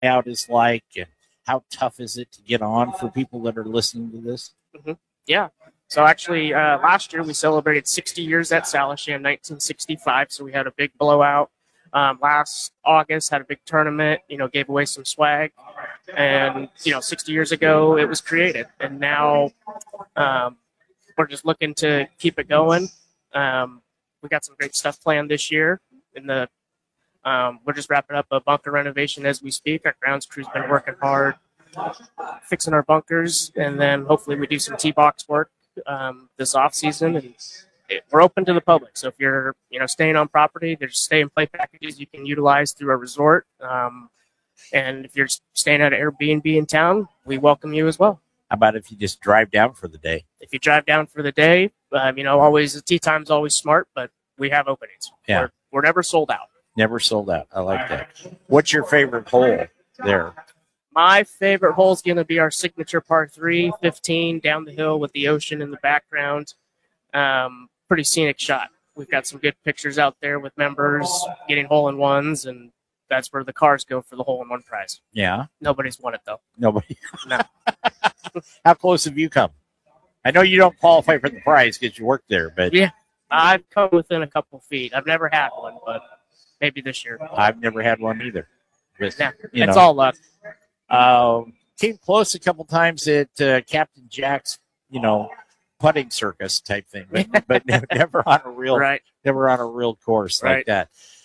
out is like, and how tough is it to get on for people that are listening to this? Mm-hmm. Yeah. So actually, last year we celebrated 60 years at Salishan, 1965. So we had a big blowout. Last August had a big tournament. Gave away some swag, and 60 years ago it was created, and now we're just looking to keep it going. We got some great stuff planned this year. We're just wrapping up a bunker renovation as we speak. Our grounds crew's been working hard fixing our bunkers, and then hopefully we do some tee box work this off season. And we're open to the public, so if you're staying on property, there's stay and play packages you can utilize through our resort. And if you're staying at an Airbnb in town, we welcome you as well. How about if you just drive down for the day? If you drive down for the day, always the tee time's always smart, but we have openings. Yeah. We're never sold out. Never sold out. I like that. What's your favorite hole there? My favorite hole is going to be our signature par 3, 15, down the hill with the ocean in the background. Pretty scenic shot. We've got some good pictures out there with members getting hole-in-ones, and that's where the cars go for the hole-in-one prize. Yeah. Nobody's won it, though. Nobody. No. How close have you come? I know you don't qualify for the prize because you work there, but yeah, I've come within a couple feet. I've never had one, but maybe this year. I've never had one either. But, it's all luck. Came close a couple times at Captain Jack's, putting circus type thing, but never on a real, never on a real course like that.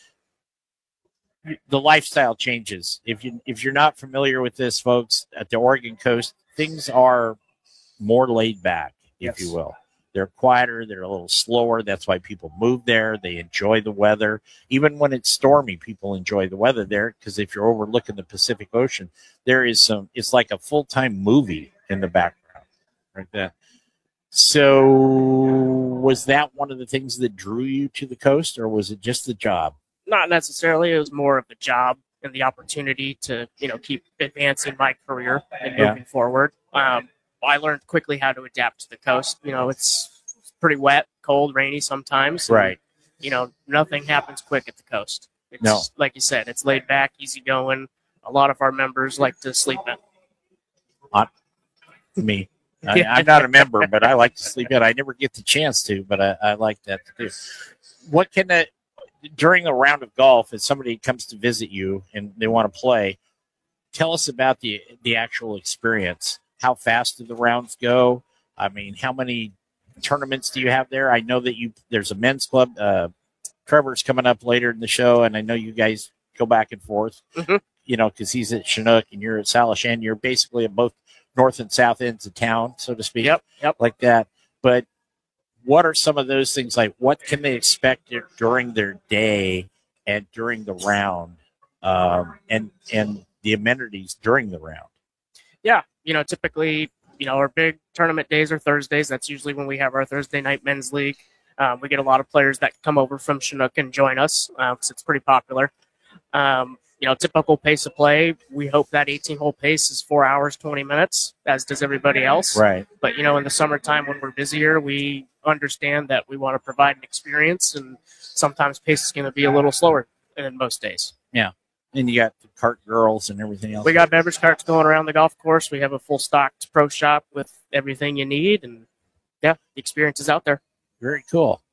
The lifestyle changes. If you're not familiar with this, folks, at the Oregon coast, things are more laid back, if you will. They're quieter. They're a little slower. That's why people move there. They enjoy the weather. Even when it's stormy, people enjoy the weather there because if you're overlooking the Pacific Ocean, it's like a full-time movie in the background. Right there. So was that one of the things that drew you to the coast, or was it just the job? Not necessarily. It was more of the job and the opportunity to, keep advancing my career and moving forward. I learned quickly how to adapt to the coast. It's pretty wet, cold, rainy sometimes. Right. And, nothing happens quick at the coast. It's, like you said, it's laid back, easy going. A lot of our members like to sleep in. Me. I'm not a member, but I like to sleep in. I never get the chance to, but I like that to do. What during a round of golf, if somebody comes to visit you and they want to play, tell us about the actual experience. How fast do the rounds go? I mean, how many tournaments do you have there? I know that there's a men's club. Trevor's coming up later in the show, and I know you guys go back and forth, because he's at Chinook and you're at Salishan. You're basically at both north and south ends of town, so to speak. Yep. Like that. But what are some of those things? Like, what can they expect during their day and during the round, and the amenities during the round? Yeah, typically, our big tournament days are Thursdays. That's usually when we have our Thursday night men's league. We get a lot of players that come over from Chinook and join us because it's pretty popular. Typical pace of play, we hope that 18-hole pace is 4 hours, 20 minutes, as does everybody else. Right. But, in the summertime when we're busier, we understand that we want to provide an experience, and sometimes pace is going to be a little slower than most days. Yeah. And you got the cart girls and everything else. We got beverage carts going around the golf course. We have a full stocked pro shop with everything you need. And, the experience is out there. Very cool.